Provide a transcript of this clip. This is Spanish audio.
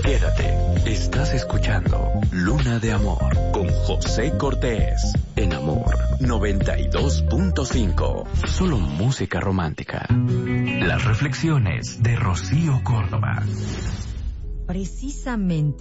Quédate, estás escuchando Luna de Amor con José Cortés en Amor 92.5. Solo música romántica. Las reflexiones de Rocío Córdoba. Precisamente